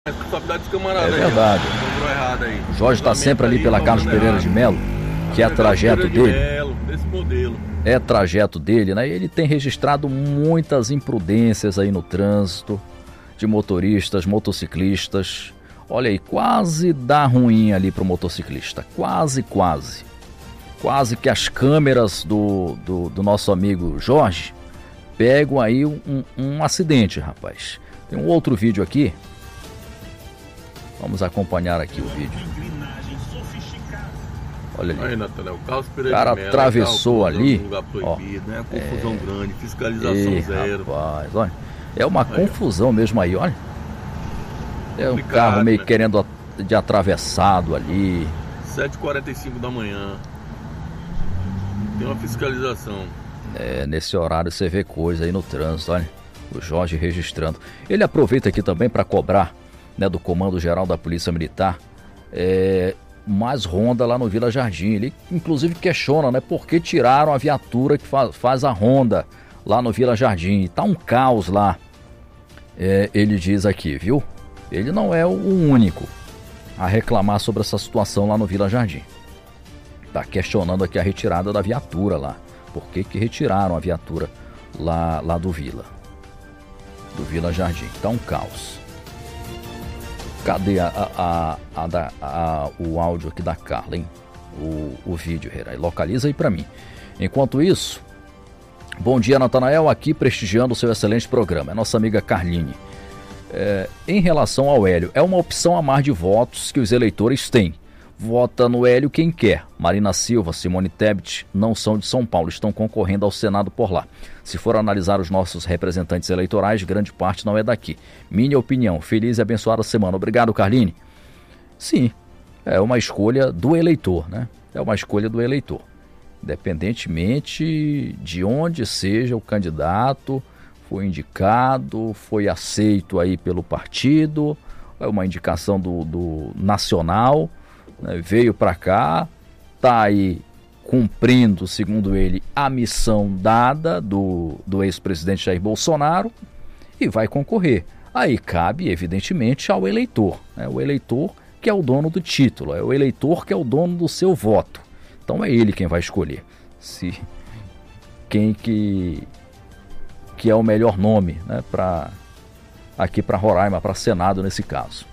Responsabilidade dos camaradas É aí, verdade. ó. Errado aí. O Jorge está sempre ali pela Carlos Pereira de Melo, que é trajeto dele. Desse modelo. É trajeto dele, né? Ele tem registrado muitas imprudências aí no trânsito, de motoristas, motociclistas. Olha aí, quase dá ruim ali pro motociclista. Quase. Quase que as câmeras do nosso amigo Jorge pegam aí um acidente, rapaz. Tem um outro vídeo aqui. Vamos acompanhar aqui o vídeo. Olha ali. Aí, Nathanael, o cara atravessou ali. Lugar proibido, ó, né? Confusão grande, fiscalização zero. Rapaz, olha. É uma confusão mesmo aí, olha. É um complicado, carro meio né? querendo de atravessado ali. 7h45 da manhã. Tem uma fiscalização. É, nesse horário você vê coisa aí no trânsito, olha. O Jorge registrando. Ele aproveita aqui também para cobrar, né, do Comando Geral da Polícia Militar, mais ronda lá no Vila Jardim. Ele inclusive questiona, né, por que tiraram a viatura que faz a ronda lá no Vila Jardim. Tá um caos lá. Ele diz aqui, viu? Ele não é o único a reclamar sobre essa situação lá no Vila Jardim. Tá questionando aqui a retirada da viatura lá. Por que retiraram a viatura lá do Vila Jardim? Tá um caos. Cadê o áudio aqui da Carla, hein? O vídeo, Herai. Localiza aí pra mim. Enquanto isso, bom dia, Nathanael, aqui prestigiando o seu excelente programa. É nossa amiga Carline. Em relação ao Hélio, é uma opção a mais de votos que os eleitores têm. Vota no Hélio quem quer. Marina Silva, Simone Tebet não são de São Paulo, estão concorrendo ao Senado por lá. Se for analisar os nossos representantes eleitorais, grande parte não é daqui. Minha opinião, feliz e abençoada semana. Obrigado, Carline. Sim, é uma escolha do eleitor, né? É uma escolha do eleitor. Independentemente de onde seja o candidato, foi indicado, foi aceito aí pelo partido, é uma indicação do nacional, né? Veio para cá, tá aí cumprindo, segundo ele, a missão dada do ex-presidente Jair Bolsonaro e vai concorrer. Aí cabe, evidentemente, ao eleitor, né? O eleitor que é o dono do título, é o eleitor que é o dono do seu voto. Então é ele quem vai escolher quem que é o melhor nome, né, aqui para Roraima, para Senado nesse caso.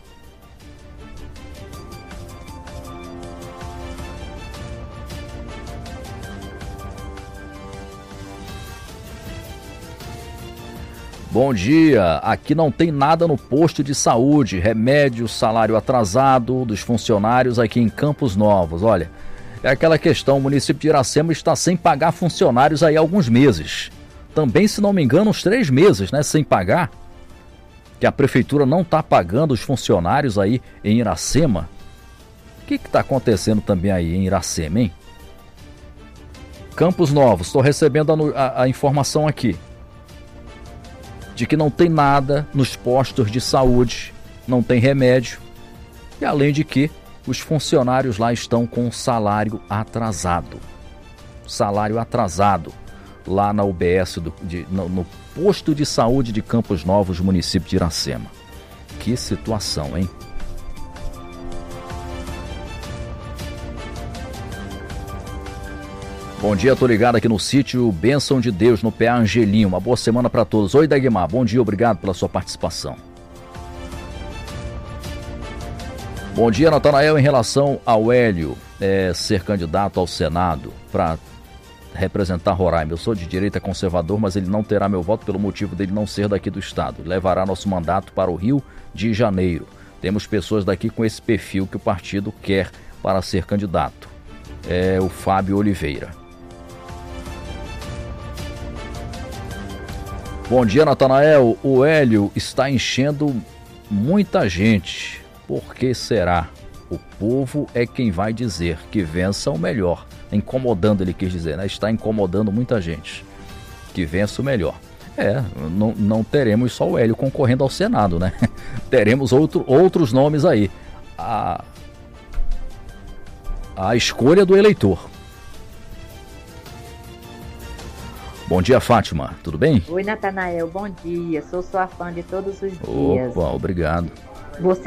Bom dia, aqui não tem nada no posto de saúde, remédio, salário atrasado dos funcionários aqui em Campos Novos. Olha, é aquela questão, o município de Iracema está sem pagar funcionários aí há alguns meses. Também, se não me engano, uns 3 meses, né, sem pagar, que a prefeitura não está pagando os funcionários aí em Iracema. O que está acontecendo também aí em Iracema, hein? Campos Novos, estou recebendo a informação aqui de que não tem nada nos postos de saúde, não tem remédio, e além de que os funcionários lá estão com salário atrasado. Salário atrasado lá na UBS, no posto de saúde de Campos Novos, município de Iracema. Que situação, hein? Bom dia, tô ligado aqui no sítio Bênção de Deus, no PA Angelim. Uma boa semana para todos. Oi, Dagmar, bom dia, obrigado pela sua participação. Bom dia, Nathanael, em relação ao Hélio ser candidato ao Senado para representar Roraima. Eu sou de direita conservador, mas ele não terá meu voto pelo motivo dele não ser daqui do estado. Levará nosso mandato para o Rio de Janeiro. Temos pessoas daqui com esse perfil que o partido quer para ser candidato. É o Fábio Oliveira. Bom dia, Nathanael. O Hélio está enchendo muita gente. Por que será? O povo é quem vai dizer que vença o melhor. Incomodando, ele quis dizer, né? Está incomodando muita gente. Que vença o melhor. Não teremos só o Hélio concorrendo ao Senado, né? Teremos outros nomes aí. A escolha do eleitor. Bom dia, Fátima. Tudo bem? Oi, Nathanael. Bom dia. Sou sua fã de todos os dias. Opa, obrigado. Você